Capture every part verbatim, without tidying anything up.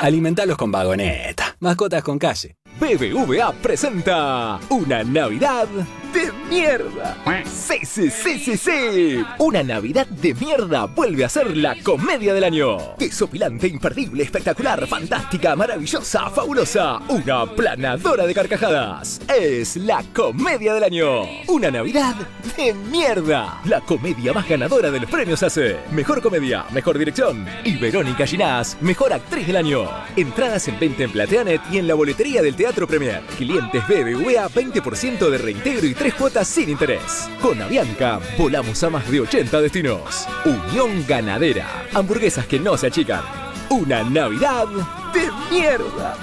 Alimentalos con Vagoneta. Mascotas con calle. B B V A presenta una Navidad de mierda. Sí, sí, sí, sí, sí. Una Navidad de mierda vuelve a ser la comedia del año. Desopilante, imperdible, espectacular, fantástica, maravillosa, fabulosa. Una planadora de carcajadas. Es la comedia del año. Una Navidad de mierda. La comedia más ganadora de los premios A C E. Mejor comedia, mejor dirección. Y Verónica Ginás, mejor actriz del año. Entradas en venta en Plateanet y en la boletería del Teatro Premier. Clientes B B V A, veinte por ciento de reintegro y tres cuotas sin interés. Con Avianca, volamos a más de ochenta destinos. Unión Ganadera. Hamburguesas que no se achican. Una Navidad de mierda.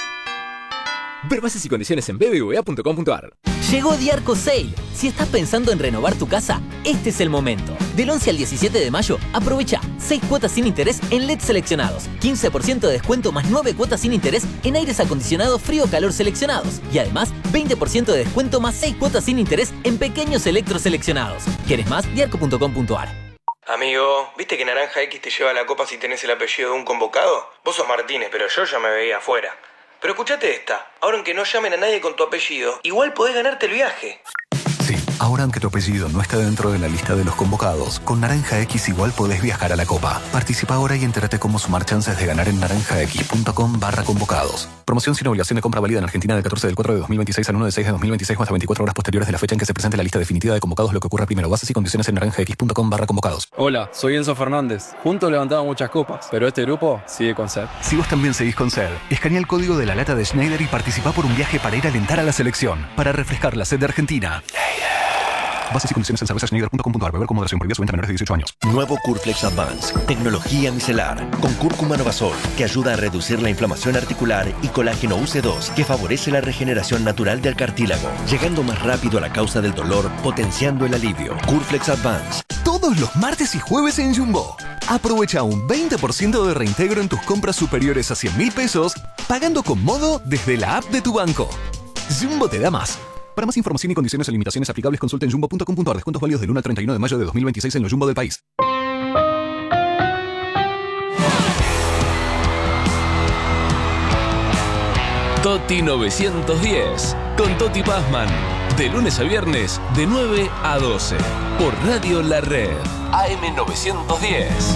Ver bases y condiciones en b b v a punto com punto a r. Llegó Diarco Sale. Si estás pensando en renovar tu casa, este es el momento. Del once al diecisiete de mayo, aprovecha seis cuotas sin interés en L E D seleccionados, quince por ciento de descuento más nueve cuotas sin interés en aires acondicionados frío-calor seleccionados y además veinte por ciento de descuento más seis cuotas sin interés en pequeños electros seleccionados. ¿Quieres más? diarco punto com punto a r. Amigo, ¿viste que Naranja X te lleva la copa si tenés el apellido de un convocado? Vos sos Martínez, pero yo ya me veía afuera. Pero escuchate esta, ahora aunque no llamen a nadie con tu apellido, igual podés ganarte el viaje. Sí, ahora aunque tu apellido no está dentro de la lista de los convocados, con Naranja X igual podés viajar a la Copa. Participa ahora y entérate cómo sumar chances de ganar en naranjax.com barra convocados. Promoción sin obligación de compra válida en Argentina del catorce del cuatro de dos mil veintiséis al uno de seis de dos mil veintiséis o hasta veinticuatro horas posteriores de la fecha en que se presente la lista definitiva de convocados, lo que ocurra primero. Bases y condiciones en naranjax.com barra convocados. Hola, soy Enzo Fernández. Juntos levantamos muchas copas, pero este grupo sigue con sed. Si vos también seguís con sed, escanea el código de la lata de Schneider y participá por un viaje para ir a alentar a la selección, para refrescar la sed de Argentina. Bases y condiciones en cerveza schneider punto com punto a r. Beber con moderación. Prohibido su venta a menores de dieciocho años. Nuevo Curflex Advance. Tecnología micelar. Con cúrcuma novasol, que ayuda a reducir la inflamación articular, y colágeno U C dos, que favorece la regeneración natural del cartílago, llegando más rápido a la causa del dolor, potenciando el alivio. Curflex Advance. Todos los martes y jueves en Jumbo. Aprovecha un veinte por ciento de reintegro en tus compras superiores a cien mil pesos, pagando con Modo desde la app de tu banco. Jumbo te da más. Para más información y condiciones o limitaciones aplicables, consulta en jumbo punto com punto a r. Descuentos válidos del uno al treinta y uno de mayo de dos mil veintiséis en los Jumbo del país. Toti novecientos diez, con Toti Pazman, de lunes a viernes, de nueve a doce, por Radio La Red, A M novecientos diez.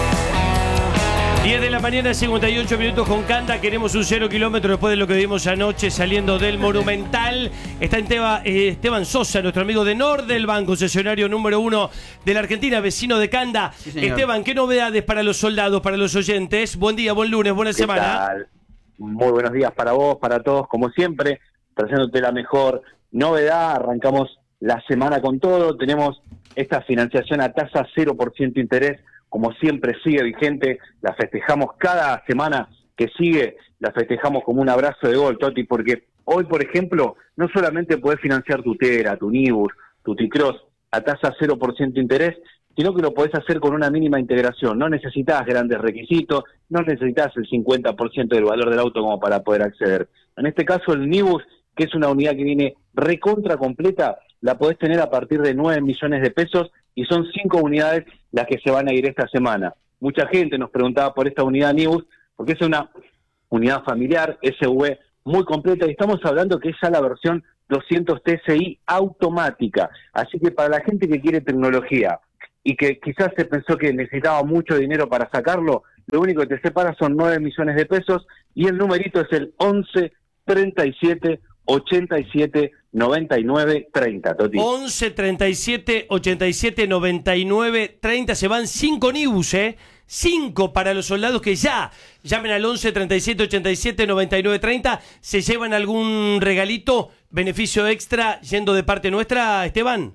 diez de la mañana, cincuenta y ocho minutos con Canda. Queremos un cero kilómetro después de lo que vimos anoche saliendo del Monumental. Está en Teba, eh, Esteban Sosa, nuestro amigo de Nordelbank, concesionario número uno de la Argentina, vecino de Canda. Sí, Esteban, ¿qué novedades para los soldados, para los oyentes? Buen día, buen lunes, buena semana. Tal? Muy buenos días para vos, para todos, como siempre, trayéndote la mejor novedad. Arrancamos la semana con todo. Tenemos esta financiación a tasa cero por ciento interés. Como siempre sigue vigente, la festejamos cada semana que sigue, la festejamos como un abrazo de gol, Toti, porque hoy, por ejemplo, no solamente podés financiar tu Tera, tu Nibus, tu T-Cross a tasa cero por ciento interés, sino que lo podés hacer con una mínima integración. No necesitas grandes requisitos, no necesitas el cincuenta por ciento del valor del auto como para poder acceder. En este caso, el Nibus, que es una unidad que viene recontra completa, la podés tener a partir de nueve millones de pesos y son cinco unidades las que se van a ir esta semana. Mucha gente nos preguntaba por esta unidad Nibus, porque es una unidad familiar, S U V muy completa, y estamos hablando que es ya la versión doscientos T S I automática. Así que para la gente que quiere tecnología y que quizás se pensó que necesitaba mucho dinero para sacarlo, lo único que te separa son nueve millones de pesos y el numerito es el once treinta y siete ochenta y siete noventa y nueve treinta, Toti. once treinta y siete ochenta y siete noventa y nueve treinta. Se van cinco Nibus, ¿eh? cinco para los soldados que ya llamen al once treinta y siete ochenta y siete noventa y nueve treinta. ¿Se llevan algún regalito, beneficio extra yendo de parte nuestra, Esteban?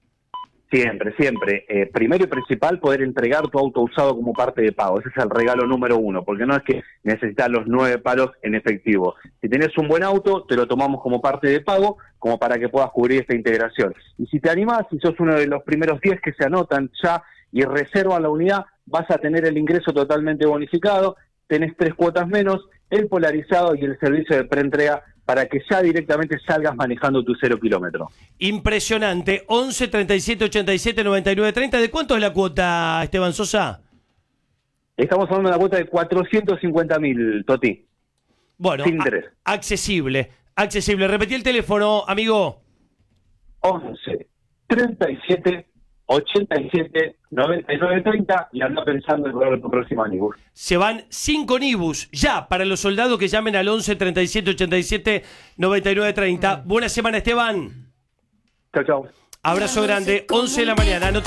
Siempre, siempre. Eh, primero y principal, poder entregar tu auto usado como parte de pago. Ese es el regalo número uno, porque no es que necesitas los nueve palos en efectivo. Si tenés un buen auto, te lo tomamos como parte de pago, como para que puedas cubrir esta integración. Y si te animás, si sos uno de los primeros diez que se anotan ya y reservan la unidad, vas a tener el ingreso totalmente bonificado, tenés tres cuotas menos, el polarizado y el servicio de preentrega para que ya directamente salgas manejando tu cero kilómetro. Impresionante. once treinta y siete ochenta y siete noventa y nueve treinta. ¿De cuánto es la cuota, Esteban Sosa? Estamos hablando de una cuota de cuatrocientos cincuenta mil, Toti. Bueno, sin interés. A- accesible, accesible. Repetí el teléfono, amigo. once, treinta y siete, ochenta y siete, noventa y nueve, treinta y anda pensando en comprar tu próximo Nibus. Se van cinco Nibus ya para los soldados que llamen al once, treinta y siete, ochenta y siete, noventa y nueve, treinta. Buena semana, Esteban. Chao, chao. Abrazo grande, once de la mañana.